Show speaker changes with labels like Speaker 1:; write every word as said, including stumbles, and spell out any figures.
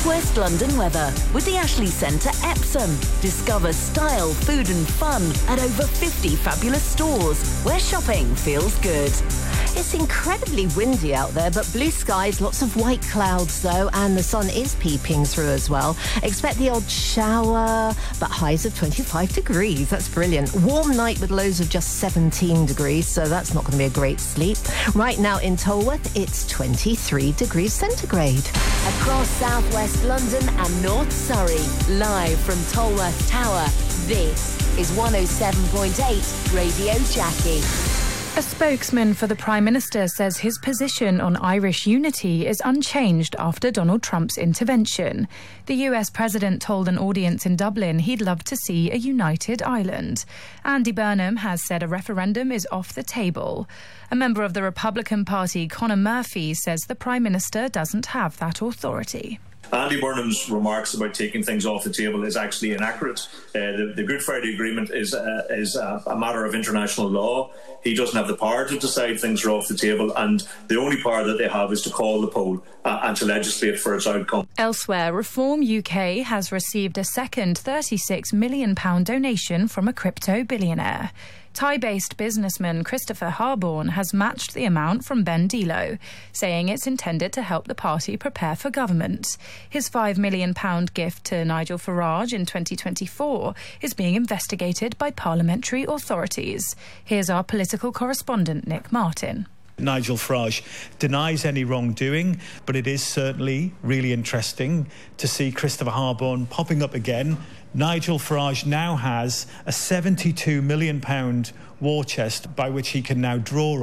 Speaker 1: West London weather with the Ashley Centre Epsom. Discover style, food and fun at over fifty fabulous stores where shopping feels good.
Speaker 2: It's incredibly windy out there, but blue skies, lots of white clouds though, and the sun is peeping through as well. Expect the odd shower, but highs of twenty-five degrees. That's brilliant. Warm night with lows of just seventeen degrees, so that's not going to be a great sleep. Right now in Tolworth, it's twenty-three degrees centigrade.
Speaker 1: Across southwest London and North Surrey, live from Tolworth Tower, this is one oh seven point eight Radio Jackie.
Speaker 3: A spokesman for the Prime Minister says his position on Irish unity is unchanged after Donald Trump's intervention. The U S President told an audience in Dublin he'd love to see a united Ireland. Andy Burnham has said a referendum is off the table. A member of the Republican Party, Conor Murphy, says the Prime Minister doesn't have that authority.
Speaker 4: Andy Burnham's remarks about taking things off the table is actually inaccurate. Uh, the, the Good Friday Agreement is, uh, is a, a matter of international law. He doesn't have the power to decide things are off the table, and the only power that they have is to call the poll uh, and to legislate for its outcome.
Speaker 3: Elsewhere, Reform U K has received a second thirty-six million pounds donation from a crypto billionaire. Thai-based businessman Christopher Harborne has matched the amount from Ben Dilo, saying it's intended to help the party prepare for government. His five million pounds gift to Nigel Farage in twenty twenty-four is being investigated by parliamentary authorities. Here's our political correspondent, Nick Martin.
Speaker 5: Nigel Farage denies any wrongdoing, but it is certainly really interesting to see Christopher Harborne popping up again. Nigel Farage now has a seventy-two million pounds war chest by which he can now draw